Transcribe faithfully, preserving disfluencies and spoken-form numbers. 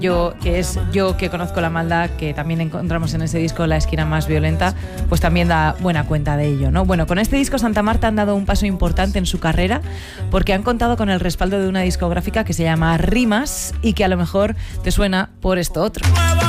Yo, que es Yo que conozco la maldad, que también encontramos en ese disco La esquina más violenta, pues también da buena cuenta de ello, ¿no? Bueno, con este disco Santa Marta han dado un paso importante en su carrera porque han contado con el respaldo de una discográfica que se llama Rimas y que a lo mejor te suena por esto otro.